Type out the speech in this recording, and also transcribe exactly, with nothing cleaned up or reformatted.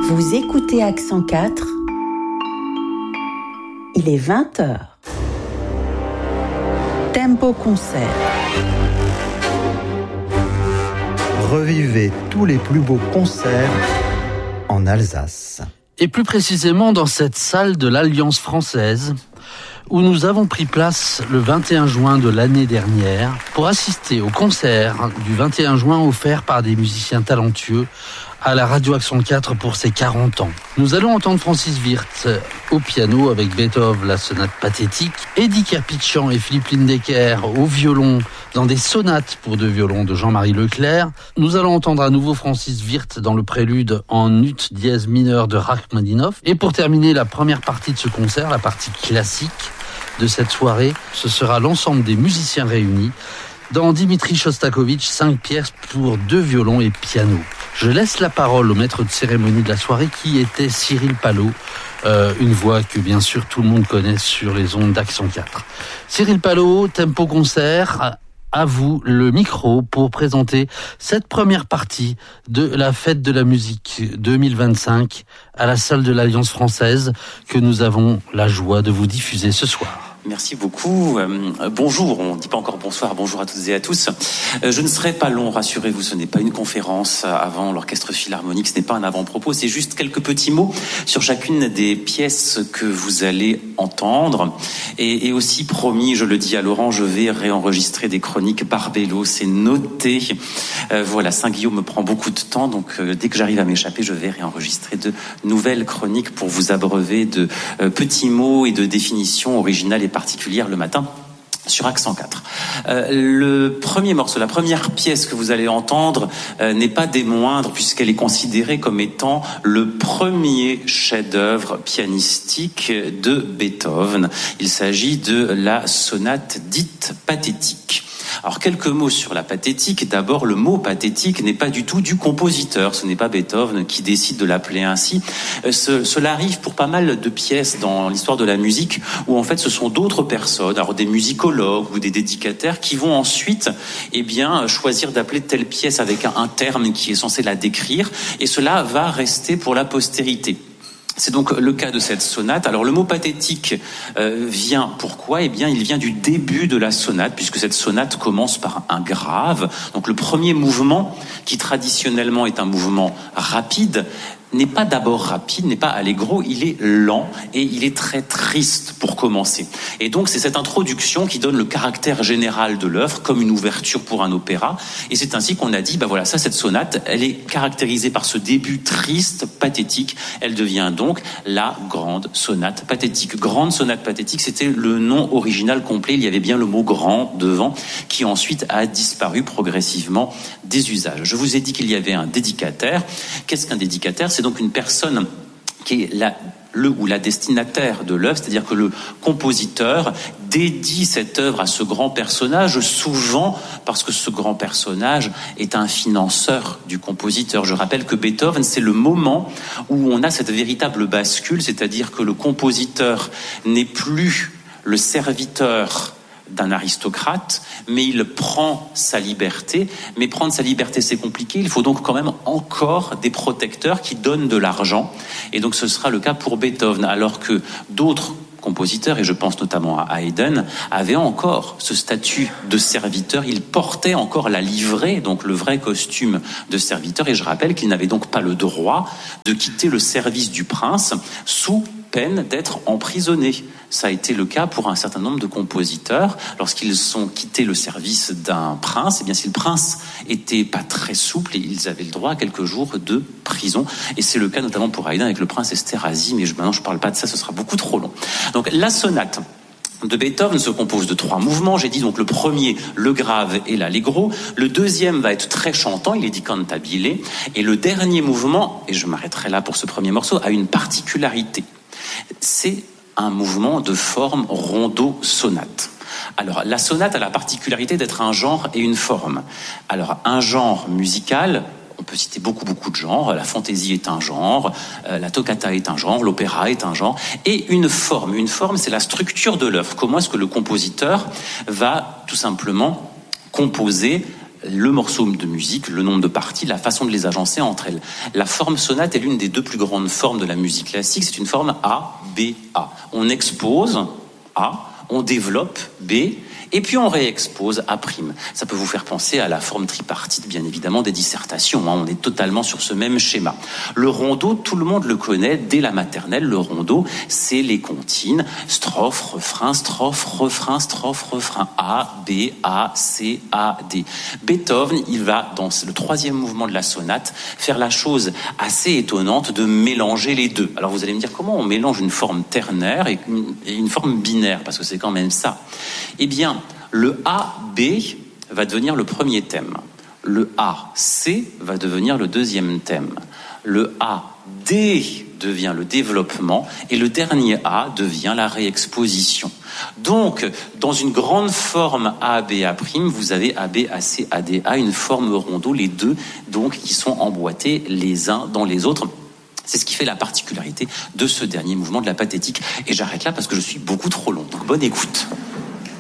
Vous écoutez Accent quatre. Il est vingt heures. Tempo concert. Revivez tous les plus beaux concerts en Alsace. Et plus précisément dans cette salle de l'Alliance française, où nous avons pris place le vingt et un juin de l'année dernière pour assister au concert du vingt et un juin offert par des musiciens talentueux à la Radio Accent quatre pour ses quarante ans. Nous allons entendre Francis Wirth au piano avec Beethoven, la sonate pathétique, Eddie Kerpichian et Philippe Lindecker au violon dans des sonates pour deux violons de Jean-Marie Leclerc. Nous allons entendre à nouveau Francis Wirth dans le prélude en ut dièse mineur de Rachmaninoff. Et pour terminer la première partie de ce concert, la partie classique de cette soirée, ce sera l'ensemble des musiciens réunis dans Dimitri Shostakovich, cinq pièces pour deux violons et piano. Je laisse la parole au maître de cérémonie de la soirée qui était Cyril Palot, euh, une voix que bien sûr tout le monde connaît sur les ondes d'Accent quatre. Cyril Palot, Tempo Concert, à vous le micro pour présenter cette première partie de la fête de la musique deux mille vingt-cinq à la salle de l'Alliance française que nous avons la joie de vous diffuser ce soir. Merci beaucoup. Euh, bonjour, on ne dit pas encore bonsoir, bonjour à toutes et à tous. Euh, je ne serai pas long, rassurez-vous, ce n'est pas une conférence avant l'orchestre philharmonique, ce n'est pas un avant-propos, c'est juste quelques petits mots sur chacune des pièces que vous allez entendre. Et, et aussi, promis, je le dis à Laurent, je vais réenregistrer des chroniques Barbello, c'est noté. Euh, voilà, Saint-Guillaume me prend beaucoup de temps, donc euh, dès que j'arrive à m'échapper, je vais réenregistrer de nouvelles chroniques pour vous abreuver de euh, petits mots et de définitions originales et particulière le matin sur Accent quatre. Euh, le premier morceau, la première pièce que vous allez entendre euh, n'est pas des moindres puisqu'elle est considérée comme étant le premier chef-d'œuvre pianistique de Beethoven. Il s'agit de la sonate dite pathétique. Alors quelques mots sur la pathétique. D'abord, le mot pathétique n'est pas du tout du compositeur. Ce n'est pas Beethoven qui décide de l'appeler ainsi. Ce, cela arrive pour pas mal de pièces dans l'histoire de la musique où en fait ce sont d'autres personnes, alors des musicologues ou des dédicataires qui vont ensuite eh bien, choisir d'appeler telle pièce avec un, un terme qui est censé la décrire et cela va rester pour la postérité. C'est donc le cas de cette sonate. Alors le mot pathétique euh, vient pourquoi ? Eh bien, il vient du début de la sonate, puisque cette sonate commence par un grave. Donc le premier mouvement, qui traditionnellement est un mouvement rapide, n'est pas d'abord rapide, n'est pas allegro, il est lent et il est très triste pour commencer. Et donc c'est cette introduction qui donne le caractère général de l'œuvre, comme une ouverture pour un opéra. Et c'est ainsi qu'on a dit, bah voilà, ça, cette sonate, elle est caractérisée par ce début triste, pathétique. Elle devient donc la grande sonate pathétique. Grande sonate pathétique, c'était le nom original complet. Il y avait bien le mot grand devant, qui ensuite a disparu progressivement des usages. Je vous ai dit qu'il y avait un dédicataire. Qu'est-ce qu'un dédicataire ? C'est donc une personne qui est la, le ou la destinataire de l'œuvre, c'est-à-dire que le compositeur dédie cette œuvre à ce grand personnage, souvent parce que ce grand personnage est un financeur du compositeur. Je rappelle que Beethoven, c'est le moment où on a cette véritable bascule, c'est-à-dire que le compositeur n'est plus le serviteur d'un aristocrate, mais il prend sa liberté. Mais prendre sa liberté, c'est compliqué. Il faut donc quand même encore des protecteurs qui donnent de l'argent. Et donc ce sera le cas pour Beethoven, alors que d'autres compositeurs, et je pense notamment à Haydn, avaient encore ce statut de serviteur. Ils portaient encore la livrée, donc le vrai costume de serviteur. Et je rappelle qu'ils n'avaient donc pas le droit de quitter le service du prince sous peine d'être emprisonnés. Ça a été le cas pour un certain nombre de compositeurs. Lorsqu'ils ont quitté le service d'un prince, eh bien, si le prince était pas très souple, ils avaient le droit à quelques jours de prison. Et c'est le cas notamment pour Haydn avec le prince Esterhazy. Mais je, maintenant, je parle pas de ça, ce sera beaucoup trop long. Donc, la sonate de Beethoven se compose de trois mouvements. J'ai dit donc le premier, le grave et l'allegro. Le deuxième va être très chantant, il est dit cantabile. Et le dernier mouvement, et je m'arrêterai là pour ce premier morceau, a une particularité. C'est un mouvement de forme rondo-sonate. Alors, la sonate a la particularité d'être un genre et une forme. Alors, un genre musical, on peut citer beaucoup, beaucoup de genres. La fantaisie est un genre, euh, la toccata est un genre, l'opéra est un genre. Et une forme. Une forme, c'est la structure de l'œuvre. Comment est-ce que le compositeur va tout simplement composer le morceau de musique, le nombre de parties, la façon de les agencer entre elles. La forme sonate est l'une des deux plus grandes formes de la musique classique. C'est une forme A, B, A. On expose A, on développe B, et puis on réexpose A'. Ça peut vous faire penser à la forme tripartite, bien évidemment, des dissertations. On est totalement sur ce même schéma. Le rondeau, tout le monde le connaît dès la maternelle. Le rondeau, c'est les comptines. Strophe, refrain, strophe, refrain, strophe, refrain. A, B, A, C, A, D. Beethoven, il va, dans le troisième mouvement de la sonate, faire la chose assez étonnante de mélanger les deux. Alors vous allez me dire, comment on mélange une forme ternaire et une, et une forme binaire? Parce que c'est quand même ça. Eh bien, le A B va devenir le premier thème. Le A C va devenir le deuxième thème. Le A D devient le développement et le dernier A devient la réexposition. Donc, dans une grande forme A B A', vous avez A B A C A D A, une forme rondeau, les deux donc qui sont emboîtés les uns dans les autres. C'est ce qui fait la particularité de ce dernier mouvement de la pathétique. Et j'arrête là parce que je suis beaucoup trop long. Donc bonne écoute.